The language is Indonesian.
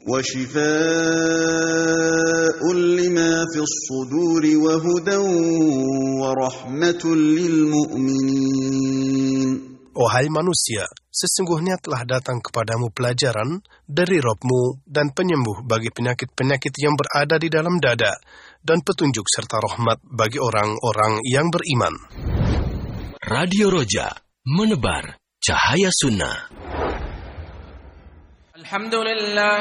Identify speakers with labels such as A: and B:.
A: وشفاء لما في الصدور وهدى ورحمة للمؤمنين.
B: Wahai manusia, sesungguhnya telah datang kepadamu pelajaran dari Rabb-Mu dan penyembuh bagi penyakit-penyakit yang berada di dalam dada, dan petunjuk serta rahmat bagi orang-orang yang beriman.
C: Radio Roja, menebar cahaya sunnah.
D: Alhamdulillah.